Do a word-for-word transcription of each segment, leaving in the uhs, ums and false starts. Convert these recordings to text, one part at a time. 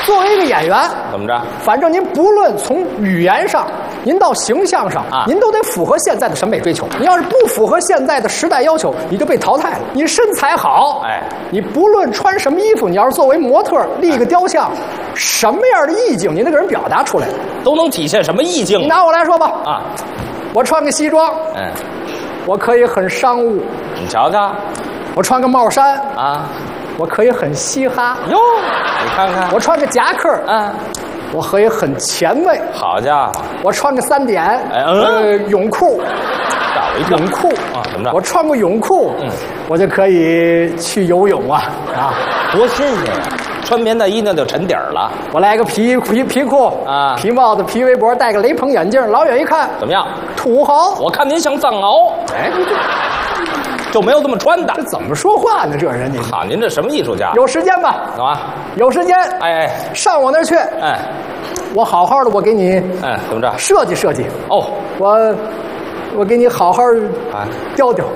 作为一个演员， 怎么着？ 反正您不论从语言上，您到形象上啊， 您都得符合现在的审美追求。你要是不符合现在的时代要求，你就被淘汰了。你身材好， 哎， 你不论穿什么衣服，你要是作为模特立个雕像，什么样的意境，你得给人表达出来， 都能体现什么意境？ 你拿我来说吧， 啊， 我穿个西装， 嗯， 我可以很商务； 你瞧瞧， 我穿个帽衫， 啊， 我可以很嘻哈； 哟，你看看， 我穿个夹克， 嗯， 我可以很前卫； 好家伙， 我穿个三点， 哎嗯呃，泳裤， 吓我一跳泳裤啊，怎么着？ 我穿个泳裤， 嗯， 我就可以去游泳啊啊！ 多新鲜呀！穿棉大衣那就沉底儿了。 我来个皮皮皮裤啊皮帽子、皮围脖，戴个雷朋眼镜，老远一看怎么样？ 土豪。 我看您像藏獒， 哎， 就没有这么穿的这。怎么说话呢？这人你好，您这什么艺术家？ 有时间吧？ 干嘛？ 有时间， 哎哎上我那儿去， 哎我好好的，我给你哎，怎么着？ 设计设计， 哦， 我我给你好好啊， 雕雕。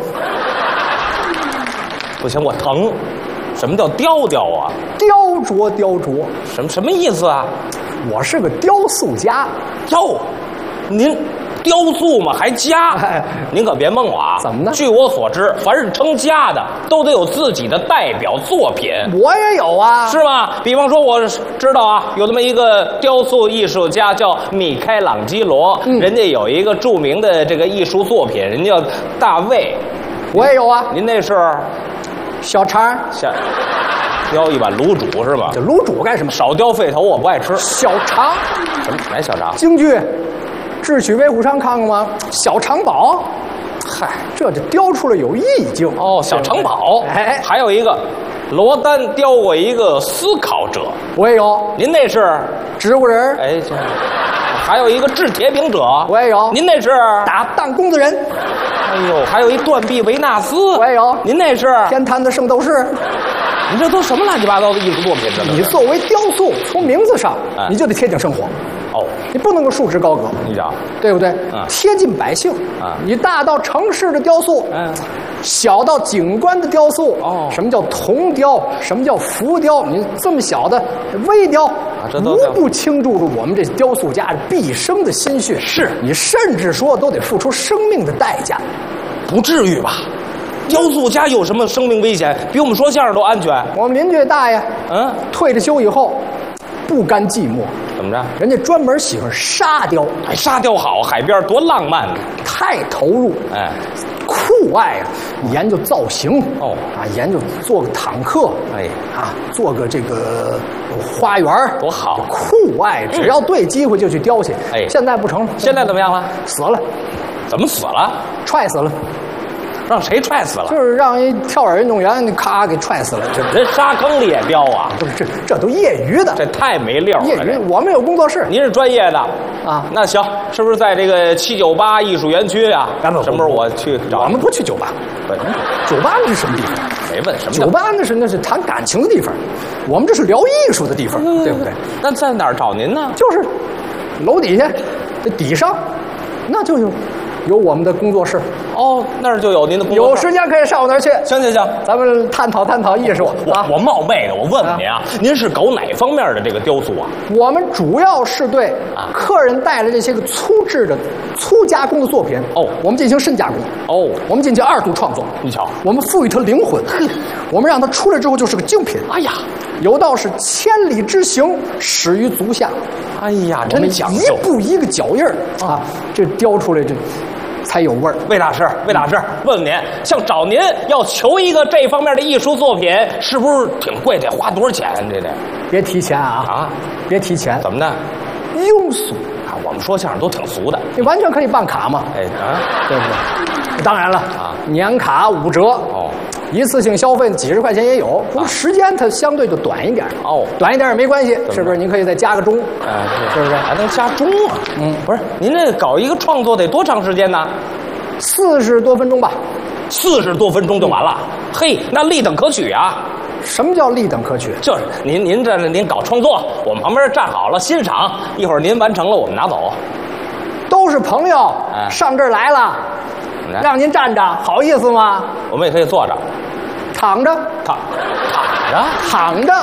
不行，我疼。什么叫雕雕啊？ 雕琢雕琢， 什么什么意思啊？ 我是个雕塑家。 哟，您雕塑嘛还家？ 哎您可别蒙我啊！ 怎么呢据我所知，凡是称家的，都得有自己的代表作品。 我也有啊， 是吗？比方说，我知道啊，有这么一个雕塑艺术家叫米开朗基罗， 嗯人家有一个著名的这个艺术作品，人家叫大卫。 我也有啊。 您那是小肠， 下雕一碗卤煮是吧？ 这卤煮干什么？ 少雕肺头，我不爱吃。 小肠， 什么？哪小肠？ 京剧，智取威虎山看过吗？小肠宝，嗨，这就雕出了有意境哦，小城堡。 哎， 还有一个，罗丹雕过一个思考者。 我也有您那是？ 植物人， 哎，这还有一个制铁饼者。 我也有您那是？ 打弹弓的人， 哎呦，还有一断臂维纳斯。 我也有您那是？ 天坛的圣斗士。 你这都什么乱七八糟的艺术作品？这都是你作为雕塑，从名字上哎你就得贴近生活， 哦， 你不能够束之高阁， 你讲， 对不对？ 嗯贴近百姓啊你大到城市的雕塑， 嗯， 小到景观的雕塑， 哦什么叫铜雕？什么叫浮雕？你这么小的微雕， 这都无不倾注着我们这雕塑家毕生的心血。 是你甚至说都得付出生命的代价。 不至于吧？雕塑家有什么生命危险？比我们说相声都安全。 我们邻居大爷嗯， 退了休以后，不甘寂寞， 怎么着？ 人家专门喜欢沙雕， 哎，沙雕好，海边多浪漫呢。 太投入， 哎， 酷爱啊！研究造型哦啊，研究做个坦克， 哎啊，做个这个花园儿多好酷爱！只要对机会就去雕去。 哎现在不成了， 现在怎么样了？ 死了， 怎么死了？ 踹死了， 让谁踹死了？ 就是让一跳远运动员咔给踹死了。这人沙坑里也雕啊， 不是这这都业余的， 这太没溜了。 业余。我们有工作室您是专业的啊， 那行，是不是在这个七九八艺术园区啊？ 啊不什么时候我去找？ 我们不去酒吧， 不酒吧那是什么地方？ 没问什么叫酒吧那是那是谈感情的地方，我们这是聊艺术的地方，对不对？ 那在哪儿找您呢？ 就是楼底下，这底上，那就有有我们的工作室， 哦，那儿就有您的工作有室时间可以上我那儿去， 行行行， 咱们探讨探讨艺术啊。 我我冒昧的，我问问您啊，您是搞哪方面的这个雕塑啊？ 我们主要是对啊客人带来这些个粗制的、粗加工的作品， 哦我们进行深加工， 哦， 我们进行二度创作， 你瞧， 我们赋予它灵魂，我们让它出来之后就是个精品。 哎呀， 有道是千里之行，始于足下。 哎呀， 我们真讲究一。步一个脚印儿啊，这雕出来这才有味儿。 魏大师，魏大师，问问您，像找您要求一个这方面的艺术作品，是不是挺贵？得花多少钱？这得别提钱啊啊， 别提钱， 怎么呢？ 庸俗， 啊，我们说相声都挺俗的。 你完全可以办卡嘛， 哎啊， 对不对？当然了啊， 年卡五折哦， 一次性消费几十块钱也有，不过时间它相对就短一点哦短一点也没关系， 么是不是？您可以再加个钟， 哎， 是不是？ 还能加钟啊？ 嗯， 不是，您这搞一个创作得多长时间呢？ 四十多分钟吧。 四十多分钟就完了。嘿，那立等可取啊！ 什么叫立等可取？ 就是您您这您搞创作，我们旁边站好了欣赏，一会儿您完成了，我们拿走。 都是朋友， 哎上这儿来了， 来让您站着，好意思吗？ 我们也可以坐着， 躺着， 躺躺着。 躺着，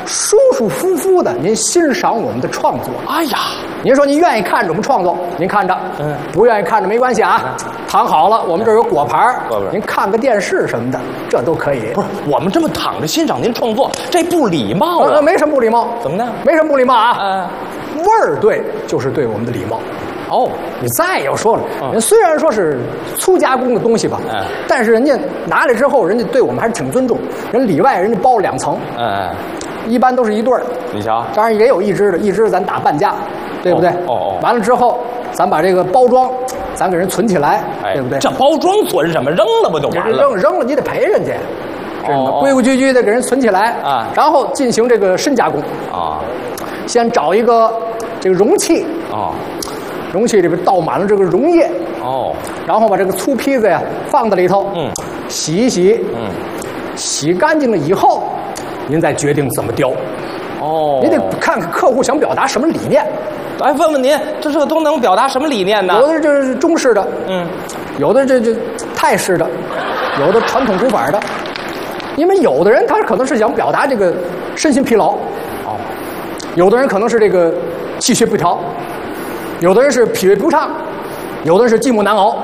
舒舒服服的您欣赏我们的创作。 哎呀， 您说您愿意看着我们创作，您看着， 嗯， 不愿意看着没关系啊，躺好了，我们这儿有果盘儿果盘， 您看个电视什么的，这都可以。 不是我们这么躺着欣赏您创作，这不礼貌啊！ 呃，没什么不礼貌， 怎么呢？ 没什么不礼貌啊， 嗯， 味儿对就是对我们的礼貌。 哦， 你再要说了， 嗯人虽然说是粗加工的东西吧， 嗯但是人家拿来之后，人家对我们还是挺尊重。人里外人家包两层， 嗯， 一般都是一对儿， 你瞧， 当然也有一只的，一只咱打半价，对不对？ 哦哦哦完了之后，咱把这个包装，咱给人存起来， 哎， 对不对？ 这包装存什么？扔了不就完了？ 扔扔了你得赔人家，知道吗？ 哦哦规规矩矩的给人存起来啊然后进行这个深加工。 啊， 先找一个这个容器， 哦， 容器里边倒满了这个溶液， 哦， 然后把这个粗坯子呀放在里头， 嗯， 洗一洗， 嗯， 洗干净了以后，您再决定怎么雕。 哦， 您得看看客户想表达什么理念。 哎，问问您，这这个都能表达什么理念呢？ 有的这是中式的， 嗯， 有的这这泰式的，有的传统古法的。因为有的人他可能是想表达这个身心疲劳， 哦， 有的人可能是这个气血不调，有的人是脾胃不畅，有的人是寂寞难熬。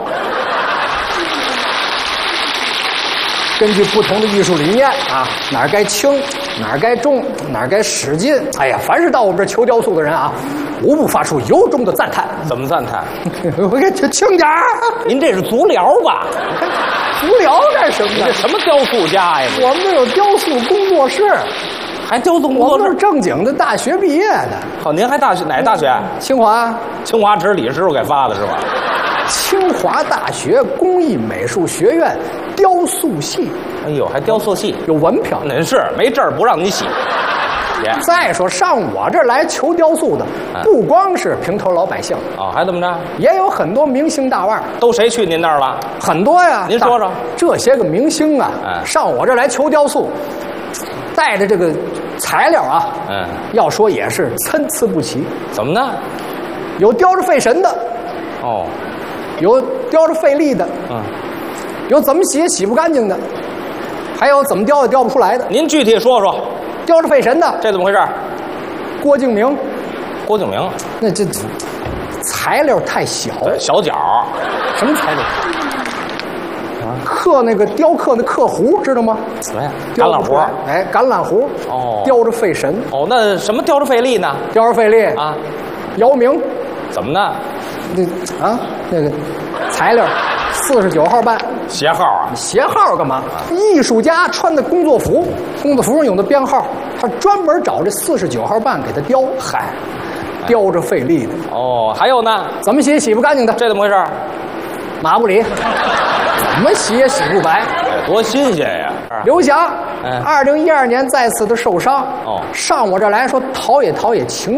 根据不同的艺术理念啊，哪儿该轻，哪儿该重，哪儿该使劲。哎呀，凡是到我们这儿求雕塑的人啊，无不发出由衷的赞叹。 怎么赞叹？ 我给这轻点儿， 您这是足疗吧？ 无聊干什么呢你这？什么雕塑家呀？ 我们这有雕塑工作室， 还雕塑工作室我们都是？正经的大学毕业的， 好，您还大学哪大学？ 清华。 清华纸李师傅给发的是吧？ 清华大学工艺美术学院雕塑系哎呦，还雕塑系？ 有文凭。 您是没证儿不让你洗。别再说上我这儿来求雕塑的， 嗯不光是平头老百姓， 啊，还怎么着？ 也有很多明星大腕儿， 都谁去您那儿了？ 很多呀。 您说说这些个明星啊， 嗯上我这儿来求雕塑，带着这个材料啊， 嗯， 要说也是参差不齐， 怎么呢？ 有雕着费神的， 哦， 有雕着费力的， 嗯， 有怎么洗也洗不干净的，还有怎么雕也雕不出来的。 您具体说说， 雕着费神的， 这怎么回事？ 郭敬明， 郭敬明， 那这这材料太小， 对，小脚儿， 什么材料？啊，刻那个雕刻那刻壶，知道吗？ 什么呀？橄雕不出来榄核。 哎，橄榄核， 哦雕着费神， 哦，那什么雕着费力呢？ 雕着费力啊， 姚明， 怎么呢？ 那啊那个材料四十九号半， 鞋号啊？ 鞋号干嘛？艺术家穿的工作服，工作服上有的编号，他专门找这四十九号半给他雕，嗨，雕着费力的， 哦，还有呢？ 怎么洗也洗不干净的。 这怎么回事？ 马布里，怎么洗也洗不白。 哎，多新鲜呀！ 刘翔嗯， 二零一二年再次的受伤， 哦上我这儿来说陶冶陶冶情